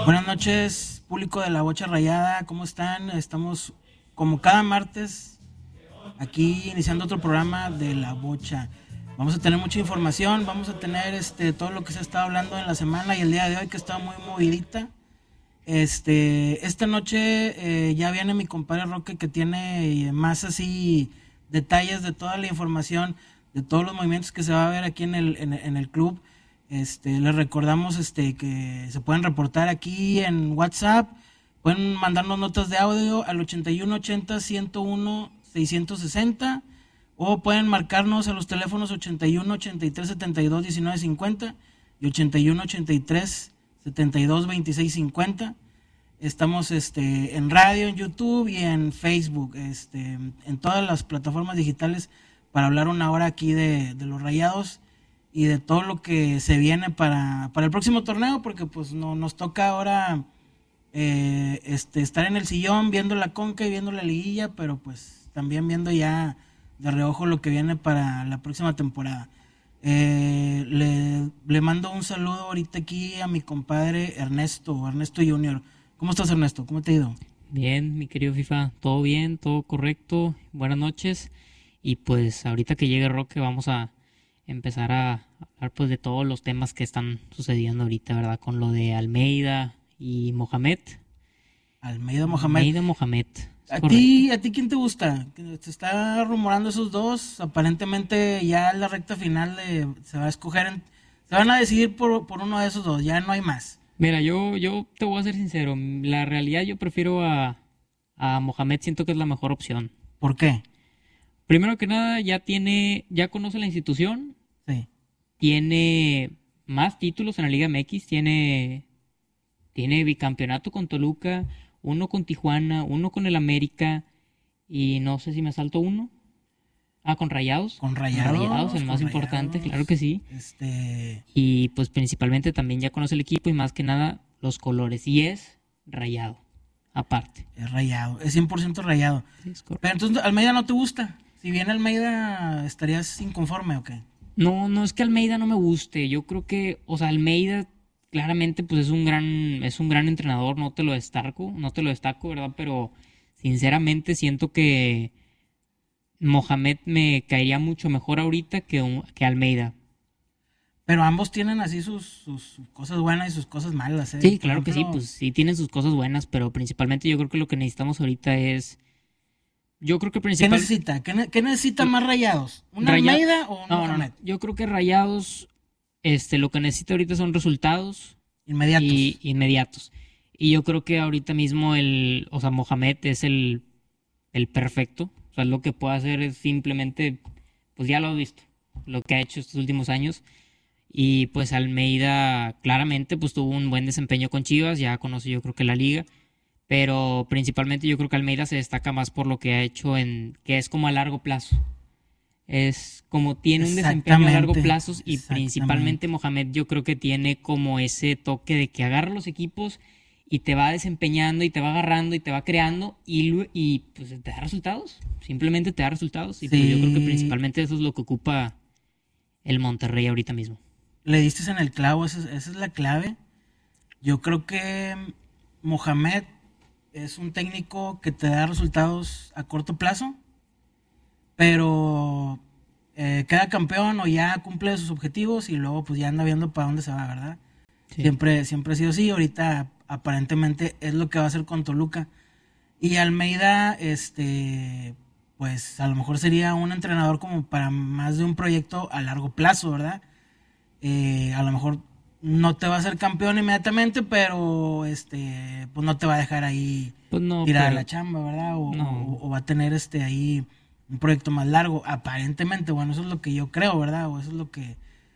Buenas noches, público de la Bocha Rayada, ¿cómo están? Estamos como cada martes aquí iniciando otro programa de la Bocha. Vamos a tener mucha información, vamos a tener todo lo que se ha estado hablando en la semana y el día de hoy que está muy movidita. Esta noche ya viene mi compadre Roque que tiene más así detalles de toda la información, de todos los movimientos que se va a ver aquí en el club. Les recordamos que se pueden reportar aquí en WhatsApp, pueden mandarnos notas de audio al 8180-101-660 o pueden marcarnos a los teléfonos 81-83-72-1950 y 81-83-72-2650. Estamos en radio, en YouTube y en Facebook, en todas las plataformas digitales para hablar una hora aquí de los Rayados y de todo lo que se viene para el próximo torneo, porque pues no nos toca ahora estar en el sillón viendo la Conca y viendo la liguilla, pero pues también viendo ya de reojo lo que viene para la próxima temporada. Le mando un saludo ahorita aquí a mi compadre Ernesto Junior. ¿Cómo estás, Ernesto? ¿Cómo te ha ido? Bien, mi querido FIFA, todo bien, todo correcto, buenas noches. Y pues ahorita que llegue Roque vamos a empezar a hablar pues de todos los temas que están sucediendo ahorita, ¿verdad? Con lo de Almeida y Mohamed. Almeida Mohamed. ¿A ti quién te gusta? Se está rumorando esos dos. Aparentemente ya en la recta final se va a escoger, se van a decidir por uno de esos dos, ya no hay más. Mira, yo te voy a ser sincero, la realidad yo prefiero a Mohamed, siento que es la mejor opción. ¿Por qué? Primero que nada, ya conoce la institución. Sí. Tiene más títulos en la Liga MX, tiene bicampeonato con Toluca, uno con Tijuana, uno con el América y no sé si me salto uno. Con Rayados. Con Rayados, el más importante, claro que sí. Este... Y pues principalmente también ya conoce el equipo y más que nada los colores. Y es Rayado, aparte. Es Rayado, es 100% Rayado. Sí, es correcto. Pero entonces, ¿Almeida no te gusta? Si viene Almeida, ¿estarías inconforme o qué? No es que Almeida no me guste. Yo creo que, o sea, Almeida claramente pues es un gran entrenador, no te lo destaco, ¿verdad? Pero sinceramente siento que Mohamed me caería mucho mejor ahorita que Almeida. Pero ambos tienen así sus cosas buenas y sus cosas malas, ¿eh? Sí, claro que sí, pues sí tienen sus cosas buenas, pero principalmente yo creo que lo que necesitamos ahorita es... Yo creo que ¿Qué necesita? ¿Qué necesita más Rayados? ¿Un Almeida o un Mohamed? No. Yo creo que Rayados lo que necesita ahorita son resultados inmediatos. Y yo creo que ahorita mismo Mohamed es el perfecto. O sea, lo que puede hacer es simplemente, pues ya lo has visto, lo que ha hecho estos últimos años. Y pues Almeida claramente pues tuvo un buen desempeño con Chivas, ya conoce yo creo que la liga. Pero principalmente yo creo que Almeida se destaca más por lo que ha hecho que es como a largo plazo. Es como tiene un desempeño a largo plazo y principalmente Mohamed yo creo que tiene como ese toque de que agarra los equipos y te va desempeñando y te va agarrando y te va creando y pues te da resultados. Simplemente te da resultados. Y sí. Pues yo creo que principalmente eso es lo que ocupa el Monterrey ahorita mismo. Le diste en el clavo, esa es la clave. Yo creo que Mohamed es un técnico que te da resultados a corto plazo, pero queda campeón o ya cumple sus objetivos y luego pues ya anda viendo para dónde se va, ¿verdad? Sí. Siempre ha sido así. Ahorita aparentemente es lo que va a hacer con Toluca. Y Almeida, pues a lo mejor sería un entrenador como para más de un proyecto a largo plazo, ¿verdad? A lo mejor no te va a hacer campeón inmediatamente, pero pues no te va a dejar ahí pues no, tirar la chamba, ¿verdad? O va a tener ahí un proyecto más largo, aparentemente. Bueno, eso es lo que yo creo, ¿verdad? O eso es lo que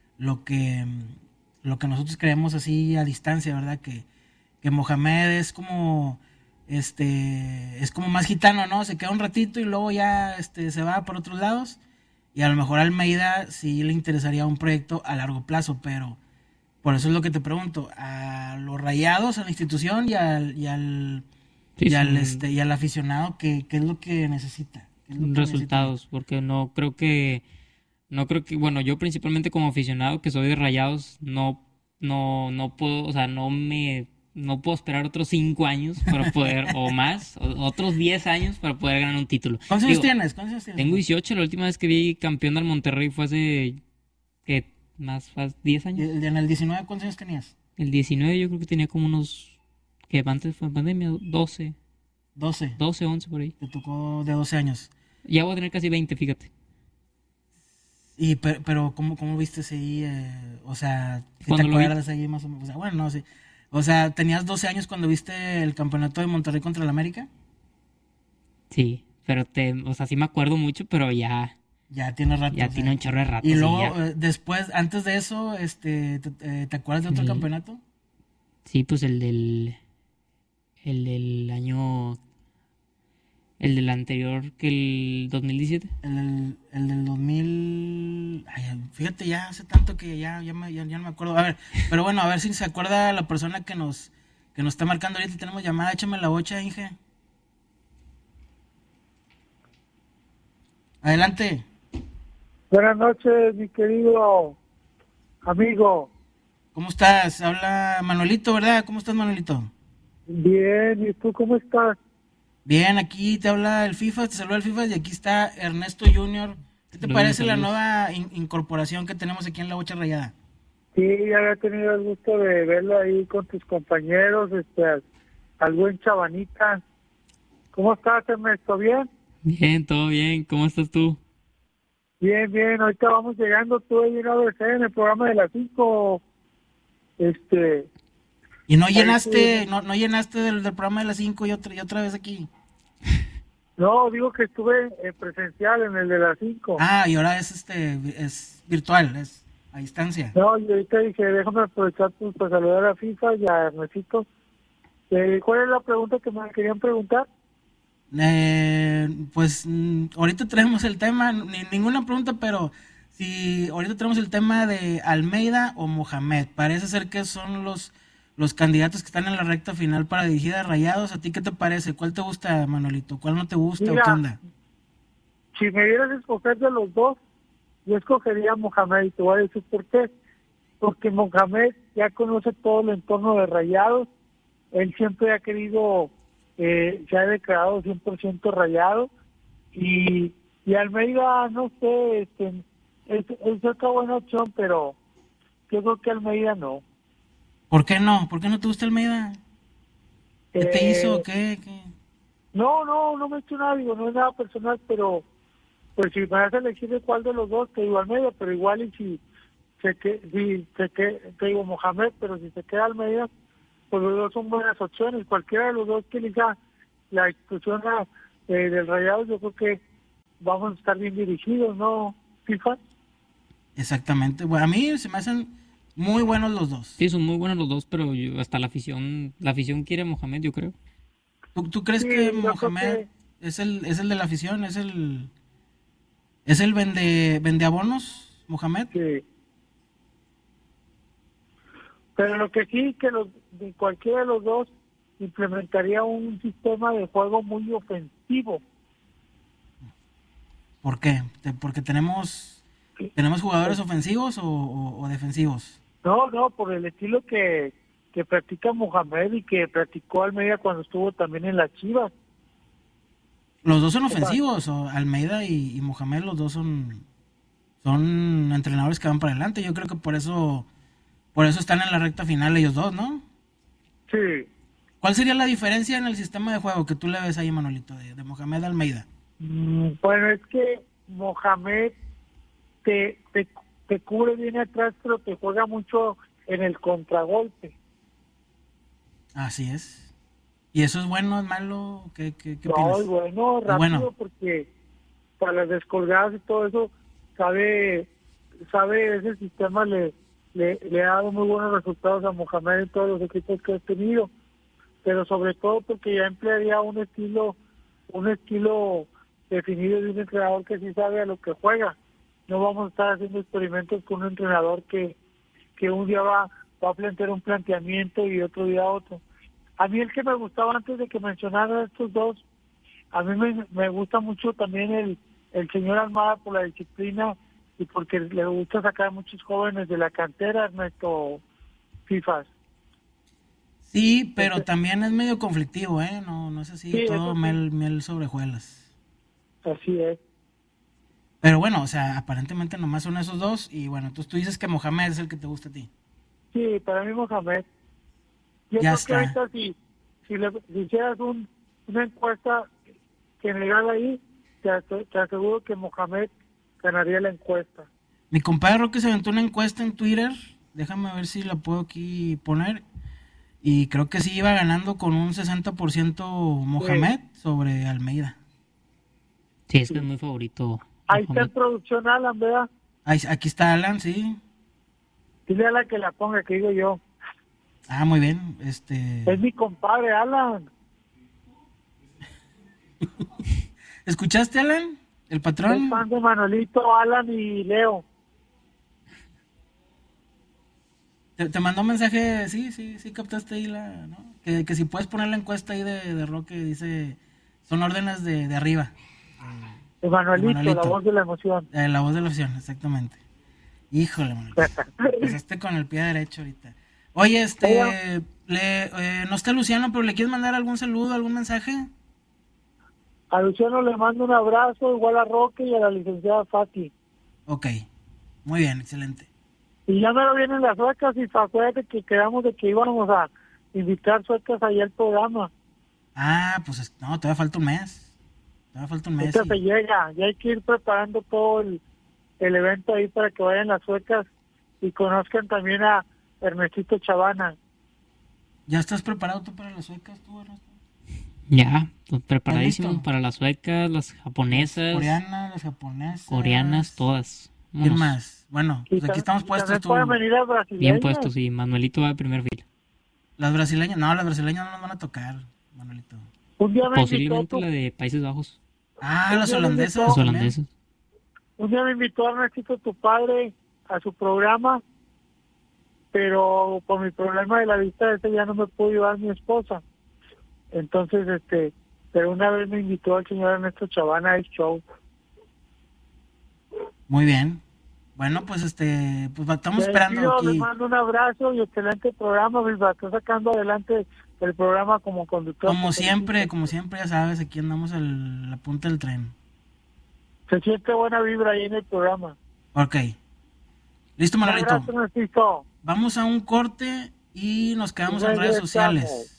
nosotros creemos así a distancia, ¿verdad? Que Mohamed es como es como más gitano, ¿no? Se queda un ratito y luego ya se va por otros lados. Y a lo mejor a Almeida sí le interesaría un proyecto a largo plazo, pero por eso es lo que te pregunto, a los Rayados, a la institución y al aficionado, ¿qué es lo que necesita? Resultados, porque no creo que, bueno, yo principalmente como aficionado que soy de Rayados, no puedo, o sea, no me no puedo esperar otros 5 años para poder, o más, otros 10 años para poder ganar un título. ¿Cuántos años tienes? Tengo 18, la última vez que vi campeón del Monterrey fue hace, ¿qué? Más, 10 años. ¿Y en el 19 cuántos años tenías? El 19 yo creo que tenía como unos, que antes fue pandemia, 12. 12, 11 por ahí. Te tocó de 12 años. Ya voy a tener casi 20, fíjate. Y pero ¿cómo viste ahí? O sea, ¿qué te acuerdas ahí más o menos? O sea, bueno, no sé. O sea, ¿tenías 12 años cuando viste el campeonato de Monterrey contra el América? Sí, pero o sea, sí me acuerdo mucho, pero ya... Ya tiene rato. Ya tiene un chorro de rato. Y luego, después, antes de eso, ¿te acuerdas de otro campeonato? Sí, pues el del año... El del anterior que el 2017. El del 2000... Ay, fíjate, ya hace tanto que ya no me acuerdo. A ver, pero bueno, a ver si se acuerda la persona que nos está marcando ahorita. Tenemos llamada, échame la bocha, Inge. Adelante. Buenas noches, mi querido amigo. ¿Cómo estás? Habla Manuelito, ¿verdad? ¿Cómo estás, Manuelito? Bien, ¿y tú cómo estás? Bien, aquí te habla el FIFA, te saluda el FIFA y aquí está Ernesto Junior. ¿Qué te parece la nueva incorporación que tenemos aquí en la Bocha Rayada? Sí, ya había tenido el gusto de verlo ahí con tus compañeros, al buen Chabanita. ¿Cómo estás, Ernesto? ¿Bien? Bien, todo bien. ¿Cómo estás tú? Bien, bien. Ahorita vamos llegando, tú ahí en ABC, en el programa de las 5. ¿Y no llenaste, no llenaste del programa de las 5 y otra vez aquí? No, digo que estuve presencial en el de las 5. Ah, y ahora es virtual, es a distancia. No, y ahorita dije, déjame aprovechar para saludar a FIFA y a Ernestito. ¿Cuál es la pregunta que me querían preguntar? Pues ahorita tenemos el tema, ninguna pregunta, pero si ahorita tenemos el tema de Almeida o Mohamed. Parece ser que son los candidatos que están en la recta final para dirigir a Rayados. ¿A ti qué te parece? ¿Cuál te gusta, Manolito? ¿Cuál no te gusta? Mira, ¿o qué onda? Si me dieras a escoger de los dos, yo escogería a Mohamed y te voy a decir por qué. Porque Mohamed ya conoce todo el entorno de Rayados. Él siempre ha querido, se ha declarado 100% Rayado. Y Almeida, no sé, es otra buena opción, pero yo creo que Almeida no. ¿Por qué no? ¿Por qué no te gusta Almeida? ¿Qué te hizo? ¿Qué? No me he hecho nada, digo, no es nada personal, pero pues si me vas a elegir de cuál de los dos, te digo Almeida, pero igual y si te digo Mohamed, pero si se queda Almeida, pues los dos son buenas opciones. Cualquiera de los dos que elija la institución del Rayados, yo creo que vamos a estar bien dirigidos, ¿no, FIFA? Exactamente. Bueno, a mí se me hacen muy buenos los dos. Sí, son muy buenos los dos, pero hasta la afición quiere a Mohamed, yo creo. ¿Tú crees que Mohamed es el de la afición? ¿Es el vende abonos, Mohamed? Sí. Pero lo que sí, que de cualquiera de los dos implementaría un sistema de juego muy ofensivo. ¿Por qué? ¿Porque tenemos jugadores ofensivos o defensivos? No, por el estilo que practica Mohamed y que practicó Almeida cuando estuvo también en las Chivas. Los dos son ofensivos, Almeida y Mohamed, los dos son entrenadores que van para adelante. Yo creo que por eso están en la recta final ellos dos, ¿no? Sí. ¿Cuál sería la diferencia en el sistema de juego que tú le ves ahí, Manolito, de Mohamed a Almeida? Bueno, es que Mohamed te cubre bien atrás, pero te juega mucho en el contragolpe. Así es. ¿Y eso es bueno, es malo? ¿Qué no, opinas? es bueno, rápido, porque para las descolgadas y todo eso, sabe ese sistema le ha dado muy buenos resultados a Mohamed en todos los equipos que ha tenido, pero sobre todo porque ya emplearía un estilo definido de un entrenador que sí sabe a lo que juega. No vamos a estar haciendo experimentos con un entrenador que un día va a plantear un planteamiento y otro día otro. A mí el que me gustaba antes de que mencionara estos dos, a mí me gusta mucho también el señor Almada por la disciplina y porque le gusta sacar a muchos jóvenes de la cantera, Ernesto, FIFA. Sí, pero también es medio conflictivo, ¿eh? No es así, Sí, todo sí. miel sobre hojuelas. Así es. Pero bueno, o sea, aparentemente nomás son esos dos. Y bueno, entonces tú dices que Mohamed es el que te gusta a ti. Sí, para mí Mohamed. Yo Ya creo que está. ahorita si hicieras una encuesta general ahí, te aseguro que Mohamed ganaría la encuesta. Mi compadre Roque se aventó una encuesta en Twitter. Déjame ver si la puedo aquí poner. Y creo que sí iba ganando con un 60% Mohamed sobre Almeida. Sí, es que es muy favorito. Ahí está en producción Alan, ¿verdad? Aquí está Alan, sí. Dile a la que la ponga, que digo yo. Ah, muy bien. Es mi compadre, Alan. ¿Escuchaste, Alan? El patrón. Es fan de Manuelito, Alan y Leo. Te mandó un mensaje, sí, captaste ahí ¿no? Que si puedes poner la encuesta ahí de Roque, dice, son órdenes de arriba. De Manuelito, Manuelito. la voz de la emoción. La voz de la opción, exactamente. Híjole, Manuelito. Empezaste con el pie derecho ahorita. Oye, no está Luciano, pero ¿le quieres mandar algún saludo, algún mensaje? A Luciano le mando un abrazo, igual a Roque y a la licenciada Fati. Ok, muy bien, excelente. Y ya me lo vienen las suecas y acuérdate que quedamos de que íbamos a invitar suecas allá al programa. Ah, pues no, todavía falta un mes. Esta se llega, ya hay que ir preparando todo el evento ahí para que vayan las suecas y conozcan también a Ernestito Chavana. ¿Ya estás preparado tú para las suecas, tú, Ernesto? Ya, pues preparadísimo para las suecas, las japonesas. Las japonesas. Coreanas, todas. ¿Quién más? Bueno, pues aquí estamos puestos tú. Venir a brasileñas. Bien puestos, sí. Manuelito va de primera fila. Las brasileñas no nos van a tocar, Manuelito. Un día posiblemente la de Países Bajos. Ah, las holandesas. Las holandesas. Un día me invitó a Ernestito, tu padre, a su programa, pero por mi problema de la vista ese ya no me pudo llevar mi esposa. Entonces, pero una vez me invitó el señor Ernesto Chavana al show. Muy bien. Bueno, pues pues estamos esperando aquí. Les mando un abrazo y excelente programa, Bilba. Está sacando adelante el programa como conductor. Como siempre, ya sabes, aquí andamos a la punta del tren. Se siente buena vibra ahí en el programa. Ok. Listo, Manuelito. Un abrazo, Ernesto. Vamos a un corte y nos quedamos en redes sociales.